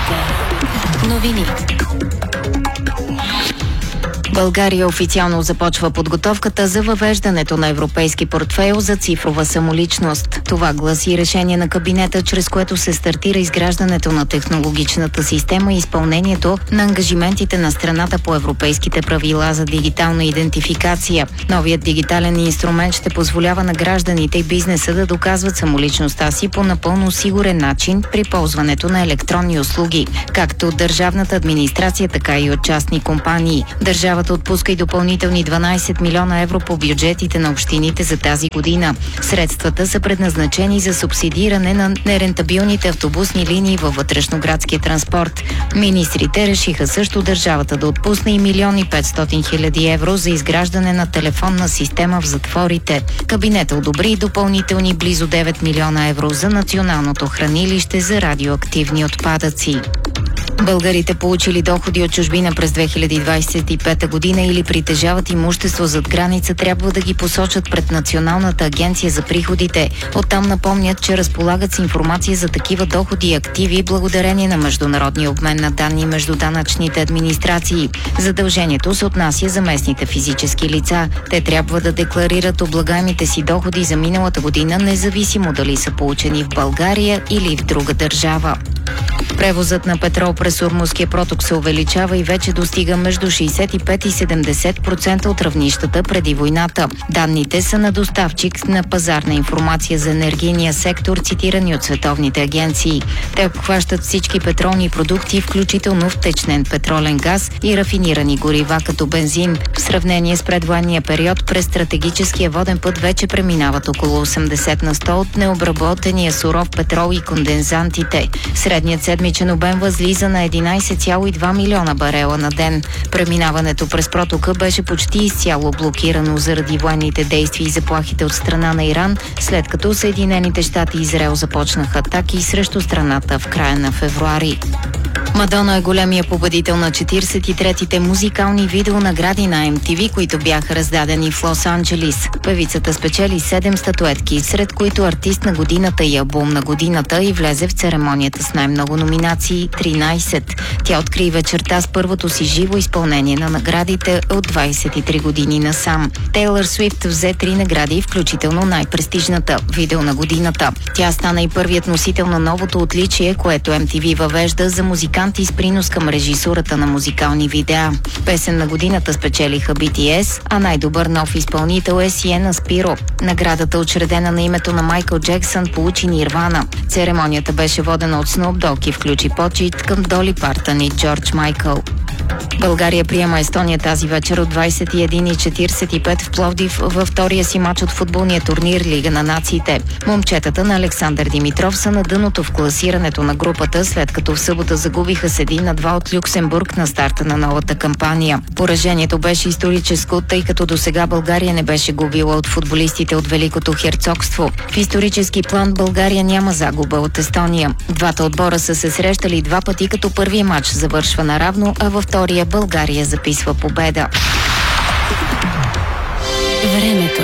Вероника. Новини. България официално започва подготовката за въвеждането на европейски портфейл за цифрова самоличност. Това гласи решение на кабинета, чрез което се стартира изграждането на технологичната система и изпълнението на ангажиментите на страната по европейските правила за дигитална идентификация. Новият дигитален инструмент ще позволява на гражданите и бизнеса да доказват самоличността си по напълно сигурен начин при ползването на електронни услуги, както от държавната администрация, така и от частни компании. Държавата отпуска и допълнителни 12 милиона евро по бюджетите на общините за тази година. Средствата са предназначени за субсидиране на нерентабилните автобусни линии във вътрешноградския транспорт. Министрите решиха също държавата да отпусне и 1 500 000 евро за изграждане на телефонна система в затворите. Кабинетът одобри и допълнителни близо 9 милиона евро за националното хранилище за радиоактивни отпадъци. Българите, получили доходи от чужбина през 2025 година или притежават имущество зад граница, трябва да ги посочат пред Националната агенция за приходите. Оттам напомнят, че разполагат с информация за такива доходи и активи благодарение на международния обмен на данни между данъчните администрации. Задължението се отнася за местните физически лица. Те трябва да декларират облагаемите си доходи за миналата година, независимо дали са получени в България или в друга държава. Превозът на петрол през Ормузския проток се увеличава и вече достига между 65 и 70% от равнищата преди войната. Данните са на доставчик на пазарна информация за енергийния сектор, цитирани от световните агенции. Те обхващат всички петролни продукти, включително втечнен петролен газ и рафинирани горива като бензин. В сравнение с предвоенния период през стратегическия воден път вече преминават около 80 на 100 от необработения суров петрол и кондензантите. Средният седмичен обем възлиза на 11,2 милиона барела на ден. Преминаването през протока беше почти изцяло блокирано заради военните действия и заплахите от страна на Иран, след като Съединените щати и Израел започнаха атаки срещу страната в края на февруари. Мадона е големия победител на 43-те музикални видеонагради на MTV, които бяха раздадени в Лос-Анджелис. Певицата спечели 7 статуетки, сред които артист на годината и албум на годината, и влезе в церемонията с най-много номинации – 13. Тя откри вечерта с първото си живо изпълнение на наградите от 23 години насам. Тейлър Суифт взе 3 награди, включително най-престижната – видео на годината. Тя стана и първият носител на новото отличие, което MTV въвежда за музиканти с принос към режисурата на музикални видеа. Песен на годината спечелиха BTS, а най-добър нов изпълнител е Сиена Спиро. Наградата, учредена на името на Майкъл Джексън, получи Нирвана. Церемонията беше водена от Snoop Dogg и включи почит към Доли Партън и Джордж Майкъл. България приема Естония тази вечер от 21:45 в Пловдив във втория си мач от футболния турнир Лига на нациите. Момчетата на Александър Димитров са на дъното в класирането на групата, след като в събота загубиха с 1-2 от Люксембург на старта на новата кампания. Поражението беше историческо, тъй като досега България не беше губила от футболистите от Великото херцогство. В исторически план България няма загуба от Естония. Двата отбора са се срещали 2 пъти, като първият мач завършва наравно, а във втория България записва победа. Времето.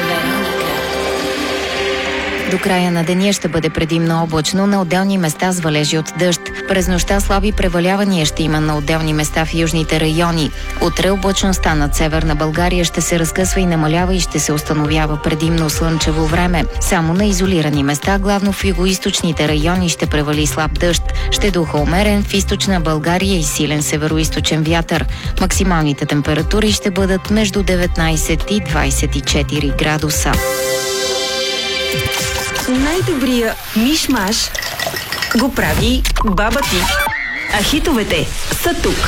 До края на деня ще бъде предимно облачно, на отделни места с валежи от дъжд. През нощта слаби превалявания ще има на отделни места в южните райони. Утре облачността над северна България ще се разкъсва и намалява и ще се установява предимно слънчево време. Само на изолирани места, главно в югоизточните райони, ще превали слаб дъжд. Ще духа умерен в източна България и силен североизточен вятър. Максималните температури ще бъдат между 19 и 24 градуса. Най-добрия миш-маш го прави баба ти. А хитовете са тук.